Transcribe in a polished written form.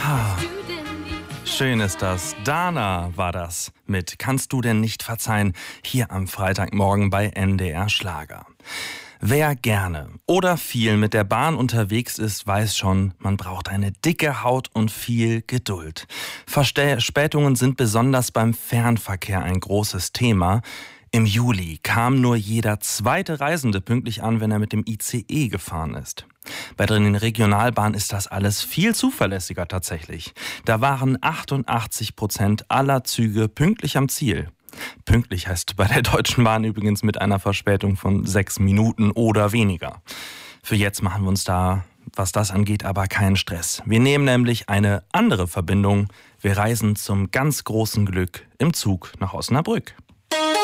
Ha. Schön ist das. Dana war das mit Kannst du denn nicht verzeihen? Hier am Freitagmorgen bei NDR Schlager. Wer gerne oder viel mit der Bahn unterwegs ist, weiß schon, man braucht eine dicke Haut und viel Geduld. Verspätungen sind besonders beim Fernverkehr ein großes Thema. Im Juli kam nur jeder zweite Reisende pünktlich an, wenn er mit dem ICE gefahren ist. Bei den Regionalbahnen ist das alles viel zuverlässiger tatsächlich. Da waren 88% aller Züge pünktlich am Ziel. Pünktlich heißt bei der Deutschen Bahn übrigens mit einer Verspätung von 6 Minuten oder weniger. Für jetzt machen wir uns da, was das angeht, aber keinen Stress. Wir nehmen nämlich eine andere Verbindung. Wir reisen zum ganz großen Glück im Zug nach Osnabrück.